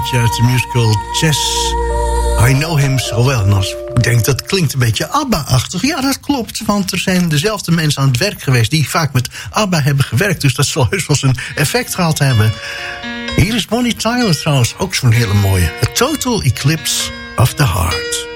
liedje uit de musical Chess. I Know Him So Well. En als ik denk, dat klinkt een beetje ABBA-achtig. Ja, dat klopt, want er zijn dezelfde mensen aan het werk geweest... die vaak met ABBA hebben gewerkt. Dus dat zal heus wel zijn effect gehad hebben. Hier is Bonnie Tyler trouwens, ook zo'n hele mooie. A Total Eclipse of the Heart.